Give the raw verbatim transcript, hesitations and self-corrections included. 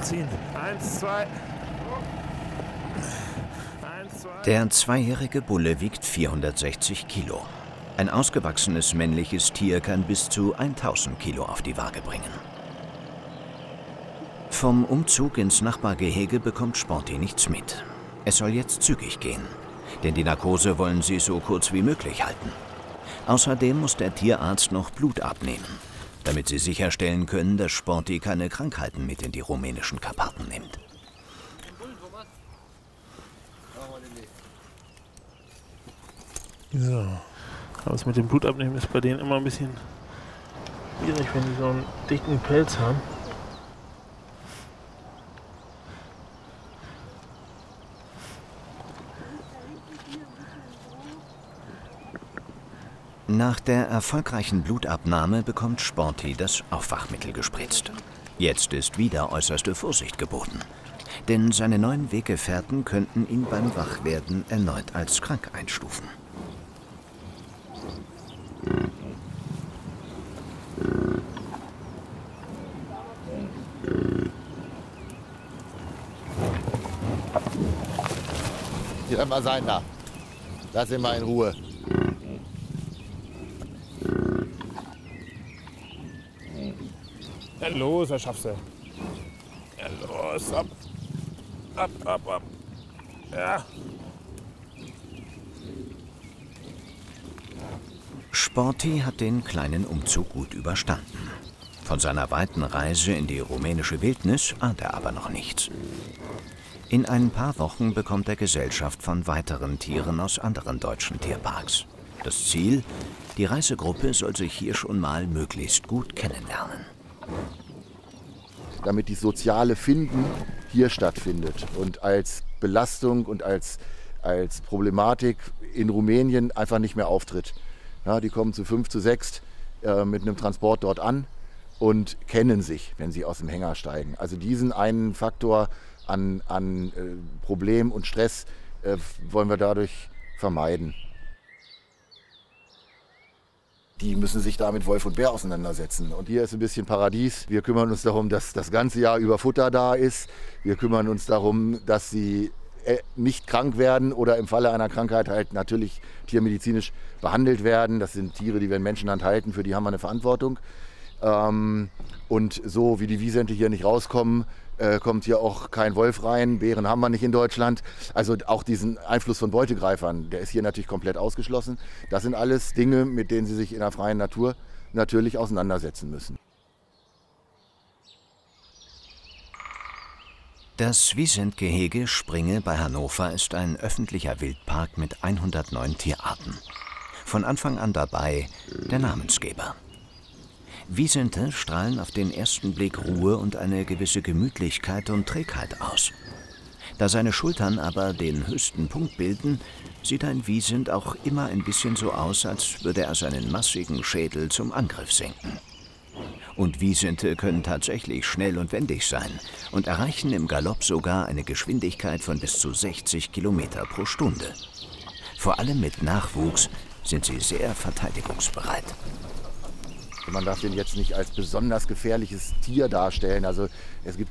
Ziehen. Eins, zwei. Eins, zwei. Der zweijährige Bulle wiegt vierhundertsechzig Kilo. Ein ausgewachsenes männliches Tier kann bis zu tausend Kilo auf die Waage bringen. Vom Umzug ins Nachbargehege bekommt Sporty nichts mit. Es soll jetzt zügig gehen, denn die Narkose wollen sie so kurz wie möglich halten. Außerdem muss der Tierarzt noch Blut abnehmen, damit sie sicherstellen können, dass Sporty keine Krankheiten mit in die rumänischen Karpaten nimmt. So. Aber das mit dem Blutabnehmen ist bei denen immer ein bisschen schwierig, wenn die so einen dicken Pelz haben. Nach der erfolgreichen Blutabnahme bekommt Sporty das Aufwachmittel gespritzt. Jetzt ist wieder äußerste Vorsicht geboten, denn seine neuen Weggefährten könnten ihn beim Wachwerden erneut als krank einstufen. Lass mal sein da. Lass ihn mal in Ruhe. Ja, los, das schaffst du. Ja, los, ab. Ab, ab, ab. Ja. Sporty hat den kleinen Umzug gut überstanden. Von seiner weiten Reise in die rumänische Wildnis ahnt er aber noch nichts. In ein paar Wochen bekommt er Gesellschaft von weiteren Tieren aus anderen deutschen Tierparks. Das Ziel? Die Reisegruppe soll sich hier schon mal möglichst gut kennenlernen. Damit die soziale Finden hier stattfindet und als Belastung und als, als Problematik in Rumänien einfach nicht mehr auftritt. Ja, die kommen zu fünf, zu sechs äh, mit einem Transport dort an und kennen sich, wenn sie aus dem Hänger steigen. Also diesen einen Faktor an, an äh, Problem und Stress äh, wollen wir dadurch vermeiden. Die müssen sich da mit Wolf und Bär auseinandersetzen. Und hier ist ein bisschen Paradies. Wir kümmern uns darum, dass das ganze Jahr über Futter da ist. Wir kümmern uns darum, dass sie nicht krank werden oder im Falle einer Krankheit halt natürlich tiermedizinisch behandelt werden. Das sind Tiere, die wir in Menschenhand halten, für die haben wir eine Verantwortung. Und so wie die Wisente hier nicht rauskommen, kommt hier auch kein Wolf rein. Bären haben wir nicht in Deutschland. Also auch diesen Einfluss von Beutegreifern, der ist hier natürlich komplett ausgeschlossen. Das sind alles Dinge, mit denen sie sich in der freien Natur natürlich auseinandersetzen müssen. Das Wisent-Gehege Springe bei Hannover ist ein öffentlicher Wildpark mit hundertneun Tierarten. Von Anfang an dabei der Namensgeber. Wisente strahlen auf den ersten Blick Ruhe und eine gewisse Gemütlichkeit und Trägheit aus. Da seine Schultern aber den höchsten Punkt bilden, sieht ein Wisent auch immer ein bisschen so aus, als würde er seinen massigen Schädel zum Angriff senken. Und Wisente können tatsächlich schnell und wendig sein und erreichen im Galopp sogar eine Geschwindigkeit von bis zu sechzig Kilometer pro Stunde. Vor allem mit Nachwuchs sind sie sehr verteidigungsbereit. Man darf den jetzt nicht als besonders gefährliches Tier darstellen. Also es gibt